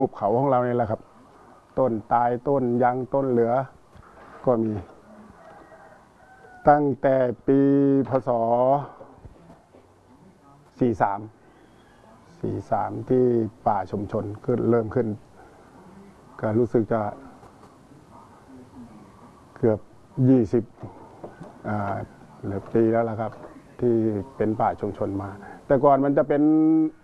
ภูเขาของเราเนี่ยแหละครับต้นตายต้นยังต้นเหลือก็มีตั้งแต่ปีพศ43ที่ป่าชุมชนขึ้นเริ่มขึ้นก็รู้สึกจะเกือบ20หรือปีแล้วล่ะครับที่เป็นป่าชุมชนมาแต่ก่อนมันจะเป็น